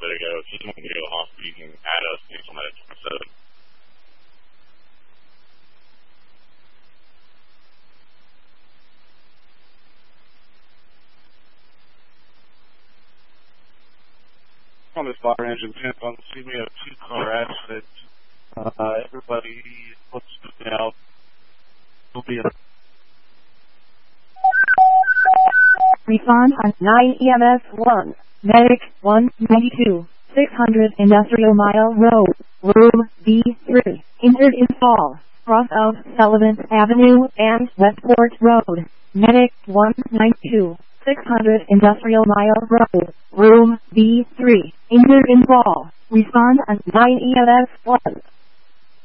bit ago. If you want to go to the hospital, you can add us to some episode. On this fire engine temp on the scene, we have 2-car accident. Everybody looks good now. Will be a Respond on 9 EMS 1, Medic 192, 600 Industrial Mile Road, Room B3, injured in fall, cross of Sullivan Avenue and Westport Road, Medic 192, 600 Industrial Mile Road, Room B3, injured in fall. Respond on 9 EMS 1.